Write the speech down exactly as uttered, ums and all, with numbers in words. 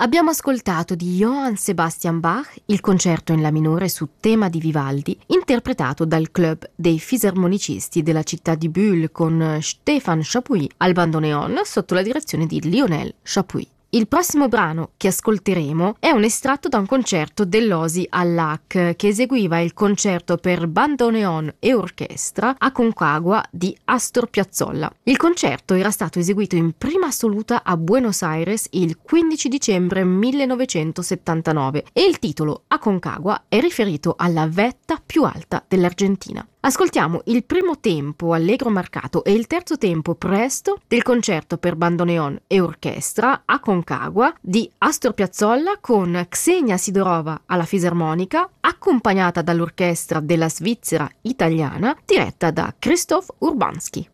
Abbiamo ascoltato di Johann Sebastian Bach il concerto in La minore su tema di Vivaldi, interpretato dal club dei fisarmonicisti della città di Bulle con Stefan Chapuis al bandoneon sotto la direzione di Lionel Chapuis. Il prossimo brano che ascolteremo è un estratto da un concerto dell'Osi al Lac che eseguiva il concerto per bandoneon e orchestra Aconcagua di Astor Piazzolla. Il concerto era stato eseguito in prima assoluta a Buenos Aires il quindici dicembre millenovecentosettantanove e il titolo Aconcagua è riferito alla vetta più alta dell'Argentina. Ascoltiamo il primo tempo allegro marcato e il terzo tempo presto del concerto per bandoneon e orchestra Aconcagua di Astor Piazzolla con Ksenia Sidorova alla fisarmonica, accompagnata dall'orchestra della Svizzera italiana diretta da Krzysztof Urbanski.